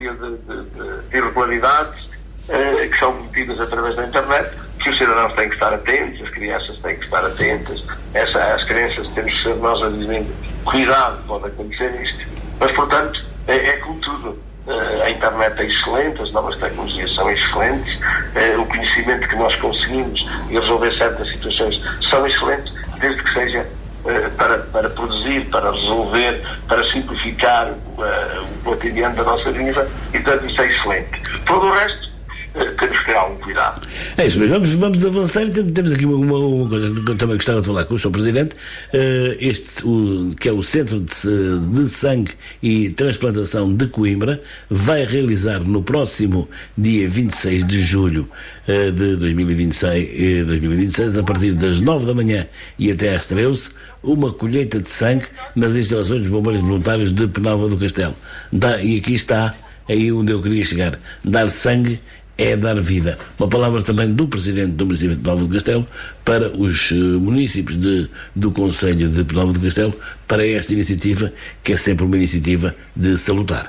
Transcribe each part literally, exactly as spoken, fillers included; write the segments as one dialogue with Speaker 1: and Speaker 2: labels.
Speaker 1: de, de, de irregularidades uh, que são cometidas através da internet, que os cidadãos têm que estar atentos, as crianças têm que estar atentas, essa, as crianças temos que ser nós a dizer, cuidado, pode acontecer isto, mas portanto é, é como tudo. Uh, a internet é excelente, as novas tecnologias são excelentes, uh, o conhecimento que nós conseguimos e resolver certas situações são excelentes, desde que seja uh, para, para produzir, para resolver, para simplificar uh, o cotidiano da nossa vida, e portanto isso é excelente. Todo o resto temos que ter algum cuidado.
Speaker 2: É isso mesmo, vamos, vamos avançar. Temos aqui uma, uma, uma coisa que eu também gostava de falar com o senhor Presidente, uh, este, o, que é o Centro de, de Sangue e Transplantação de Coimbra, vai realizar no próximo dia vinte e seis de julho uh, de dois mil e vinte e seis, a partir das nove da manhã e até às treze, uma colheita de sangue nas instalações dos Bombeiros Voluntários de Penalva do Castelo. Da, e aqui está aí onde eu queria chegar. Dar sangue é dar vida. Uma palavra também do Presidente do município de Penalva do Castelo para os uh, municípios de, do Conselho de Penalva do Castelo, para esta iniciativa, que é sempre uma iniciativa de salutar.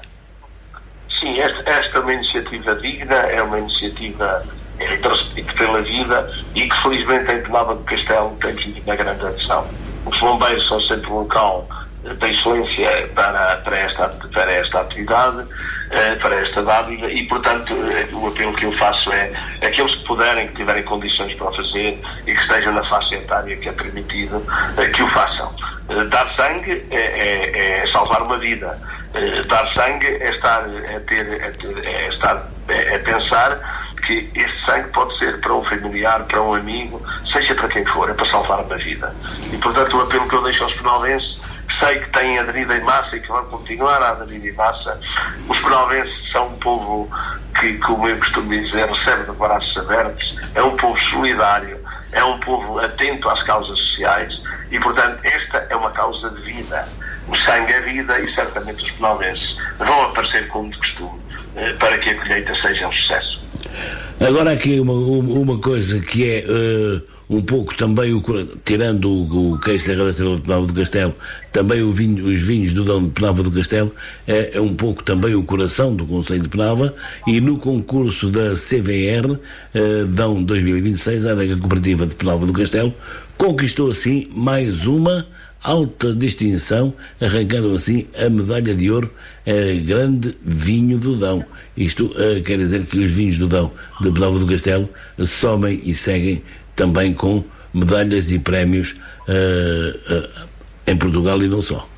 Speaker 1: Sim, esta, esta é uma iniciativa digna, é uma iniciativa é, de respeito pela vida, e que felizmente em Penalva do Castelo tem tido uma grande atenção. Os bombeiros são sempre um local de excelência para, para, esta, para esta atividade, para esta dádiva, e portanto o apelo que eu faço é aqueles que puderem, que tiverem condições para o fazer e que estejam na faixa etária que é permitido, que o façam. Dar sangue é, é, é salvar uma vida. Dar sangue é estar, é ter, é, ter, é, estar é, é pensar que este sangue pode ser para um familiar, para um amigo, seja para quem for, é para salvar uma vida. E portanto o apelo que eu deixo aos penalvenses, sei que têm aderido em massa e que vão continuar a aderir em massa. Os penalvenses são um povo que, como eu costumo dizer, recebe de braços abertos, é um povo solidário, é um povo atento às causas sociais, e portanto esta é uma causa de vida. O sangue é vida, e certamente os penalvenses vão aparecer como de costume para que a colheita seja um sucesso.
Speaker 2: Agora aqui uma, uma coisa que é uh, um pouco também, o, tirando o, o queijo Serra da Estrela de Penalva do Castelo, também o vinho, os vinhos do Dão de Penalva do Castelo, é, é um pouco também o coração do Conselho de Penalva, e no concurso da C V R, uh, Dão dois mil e vinte e seis, a adega cooperativa de Penalva do Castelo conquistou assim mais uma alta distinção, arrancando assim a medalha de ouro a Grande Vinho do Dão. Isto uh, quer dizer que os vinhos do Dão de Penalva do Castelo uh, somem e seguem também com medalhas e prémios uh, uh, em Portugal e não só.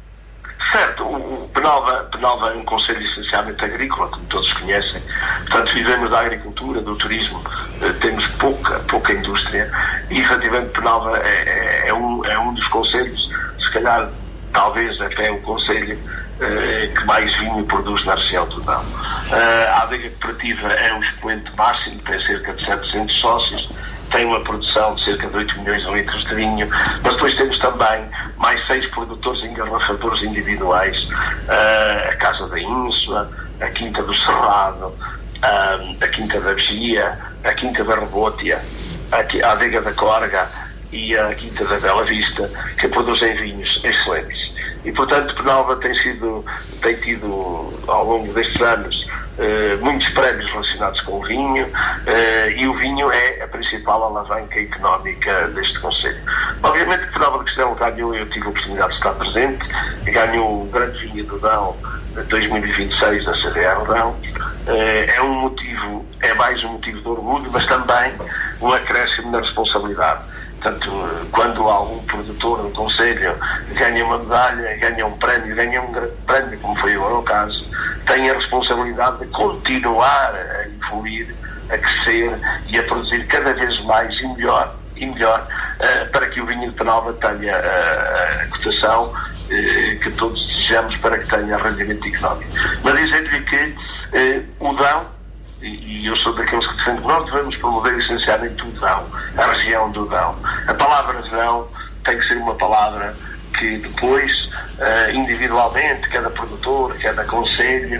Speaker 1: Certo, o Penalva, Penalva é um concelho essencialmente agrícola, como todos conhecem. Portanto, vivemos da agricultura, do turismo, uh, temos pouca, pouca indústria, e efetivamente Penalva é, é, é, um, é um dos concelhos, se calhar, talvez até o concelho uh, que mais vinho produz na região do Dão. Uh, a adega cooperativa é um expoente máximo, tem cerca de setecentos sócios, tem uma produção de cerca de oito milhões de litros de vinho, mas depois temos também mais seis produtores engarrafadores individuais, uh, a Casa da Ínsula, a Quinta do Cerrado, uh, a Quinta da Vigia, a Quinta da Rebótia, a, a Adega da Corga e a Quinta da Bela Vista, que produzem vinhos excelentes. E portanto Penalva tem sido, tem tido ao longo destes anos Uh, muitos prémios relacionados com o vinho, uh, e o vinho é a principal alavanca económica deste concelho. Obviamente que Penalva do Castelo ganhou, eu tive a oportunidade de estar presente, ganhou o Grande Vinho do Dão dois mil e vinte e seis da C V R Dão. Uh, é um motivo, é mais um motivo de orgulho, mas também um acréscimo na responsabilidade. Portanto, quando algum produtor do concelho ganha uma medalha, ganha um prémio, ganha um grande prémio, como foi agora o caso, tem a responsabilidade de continuar a evoluir, a crescer e a produzir cada vez mais e melhor, e melhor uh, para que o vinho de Penalva tenha uh, a cotação uh, que todos desejamos, para que tenha rendimento económico. Mas dizer-lhe que uh, o Dão, e eu sou daqueles que defendo que nós devemos promover essencialmente o Dão, a região do Dão. A palavra Dão tem que ser uma palavra que depois, uh, individualmente, cada produtor, cada concelho,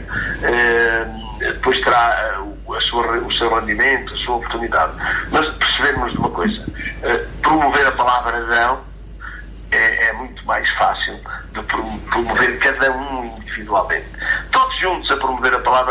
Speaker 1: uh, depois terá uh, a sua, o seu rendimento, a sua oportunidade. Mas percebemos de uma coisa, uh, promover a palavra Dão é, é muito mais fácil de promover cada um individualmente. todos juntos a promover a palavra